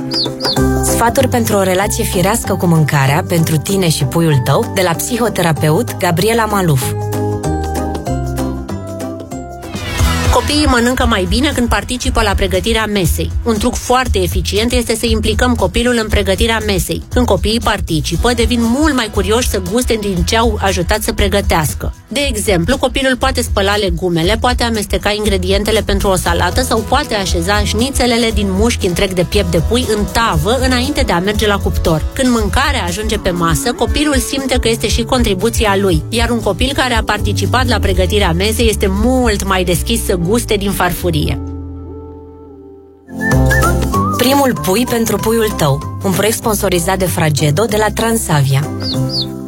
Sfaturi pentru o relație firească cu mâncarea pentru tine și puiul tău de la psihoterapeut Gabriela Maluf. Copiii mănâncă mai bine când participă la pregătirea mesei. Un truc foarte eficient este să implicăm copilul în pregătirea mesei. Când copiii participă, devin mult mai curioși să guste din ce au ajutat să pregătească. De exemplu, copilul poate spăla legumele, poate amesteca ingredientele pentru o salată sau poate așeza șnițelele din mușchi întreg de piept de pui în tavă înainte de a merge la cuptor. Când mâncarea ajunge pe masă, copilul simte că este și contribuția lui, iar un copil care a participat la pregătirea mesei este mult mai deschis să guste din farfurie. Primul pui pentru puiul tău, un proiect sponsorizat de Fragedo de la Transavia.